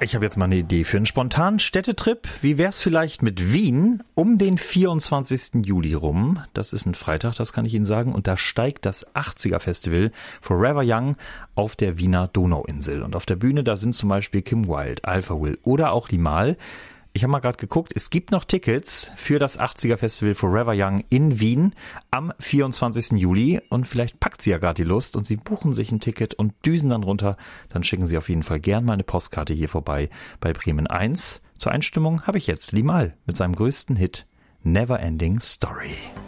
Ich habe jetzt mal eine Idee für einen spontanen Städtetrip. Wie wär's vielleicht mit Wien um den 24. Juli rum? Das ist ein Freitag, das kann ich Ihnen sagen. Und da steigt das 80er-Festival Forever Young auf der Wiener Donauinsel. Und auf der Bühne, da sind zum Beispiel Kim Wilde, Alpha Will oder auch Limahl. Ich habe mal gerade geguckt, es gibt noch Tickets für das 80er-Festival Forever Young in Wien am 24. Juli. Und vielleicht packt Sie ja gerade die Lust und Sie buchen sich ein Ticket und düsen dann runter. Dann schicken Sie auf jeden Fall gern mal eine Postkarte hier vorbei bei Bremen 1. Zur Einstimmung habe ich jetzt Limahl mit seinem größten Hit Never Ending Story.